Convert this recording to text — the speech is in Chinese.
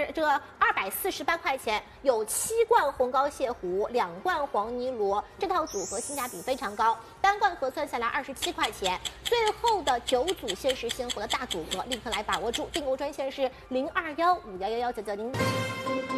这个248块钱，有7罐红膏蟹糊，2罐黄泥螺，这套组合性价比非常高，单罐核算下来27块钱。最后的9组限时鲜活的大组合，立刻来把握住，订购专线是0215111990。